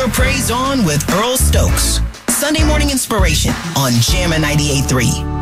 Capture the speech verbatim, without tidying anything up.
your praise on with Earl Stokes. Sunday morning inspiration on Jammin' ninety-eight point three.